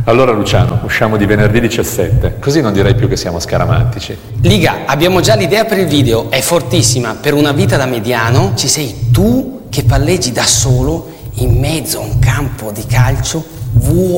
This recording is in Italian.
Allora Luciano, usciamo di venerdì 17, così non direi più che siamo scaramantici. Liga, abbiamo già l'idea per il video, è fortissima. Per una vita da mediano ci sei tu che palleggi da solo in mezzo a un campo di calcio vuoto.